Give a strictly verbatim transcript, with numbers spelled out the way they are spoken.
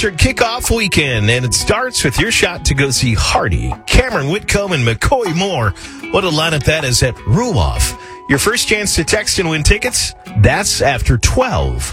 concert kickoff weekend, and it starts with your shot to go see Hardy, Cameron Whitcomb, and McCoy Moore. What a lineup that is at Ruoff. Your first chance to text and win tickets, that's after twelve.